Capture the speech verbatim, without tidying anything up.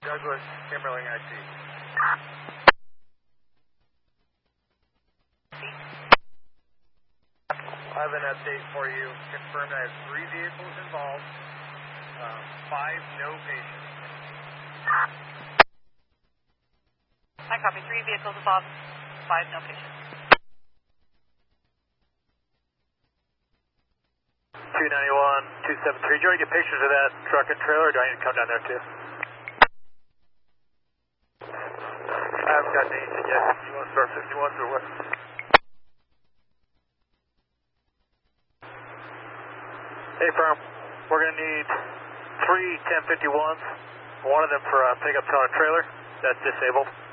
Douglas, Kimberly, I T. I have an update for you. Confirmed I have three vehicles involved, um, five no patients. I copy. Three vehicles involved, five no patients. two ninety-one, two seventy-three. Do you want to get pictures of that truck and trailer, or do I need to come down there too? I haven't gotten anything yet. You want to start fifty-one or what? Hey, firm. We're going to need three ten fifty-ones. One of them for a pickup truck trailer that's disabled.